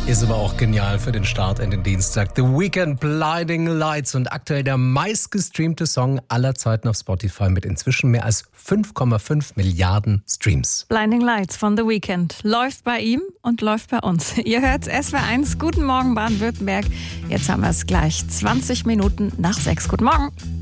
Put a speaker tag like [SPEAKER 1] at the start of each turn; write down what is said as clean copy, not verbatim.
[SPEAKER 1] Ist aber auch genial für den Start in den Dienstag. The Weeknd, Blinding Lights, und aktuell der meistgestreamte Song aller Zeiten auf Spotify mit inzwischen mehr als 5,5 Milliarden Streams.
[SPEAKER 2] Blinding Lights von The Weeknd läuft bei ihm und läuft bei uns. Ihr hört SWR1. Guten Morgen Baden-Württemberg. Jetzt haben wir es gleich 20 Minuten nach 6. Guten Morgen.